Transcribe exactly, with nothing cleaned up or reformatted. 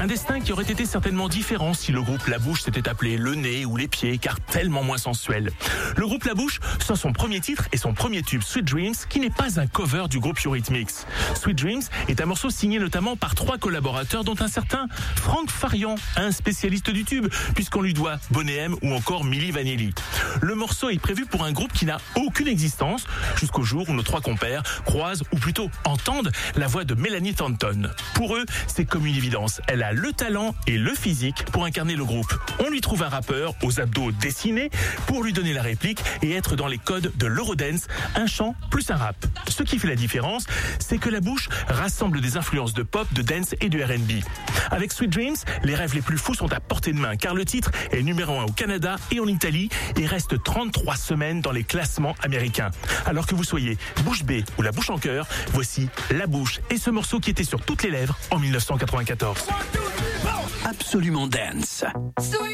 Un destin qui aurait été certainement différent si le groupe La Bouche s'était appelé Le Nez ou Les Pieds, car tellement moins sensuel. Le groupe La Bouche sort son premier titre et son premier tube, Sweet Dreams, qui n'est pas un cover du groupe Eurythmics. Sweet Dreams est un morceau signé notamment par trois collaborateurs, dont un certain Franck Farian, un spécialiste du tube, puisqu'on lui doit Boney M ou encore Milli Vanilli. Le morceau est prévu pour un groupe qui n'a aucune existence, jusqu'au jour où nos trois compères croisent, ou plutôt entendent, la voix de Mélanie Thornton. Pour eux, c'est comme une évidence. Elle a le talent et le physique pour incarner le groupe. On lui trouve un rappeur aux abdos dessinés pour lui donner la réplique et être dans les codes de l'Eurodance, un chant plus un rap. Ce qui fait la différence, c'est que La Bouche rassemble des influences de pop, de dance et de R and B. Avec Sweet Dreams, les rêves les plus fous sont à portée de main, car le titre est numéro un au Canada et en Italie et reste trente-trois semaines dans les classements américains. Alors que vous soyez bouche bée ou la bouche en cœur, voici La Bouche et ce morceau qui était sur toutes les lèvres en mille neuf cent quatre-vingt-quatorze. Absolument Dance.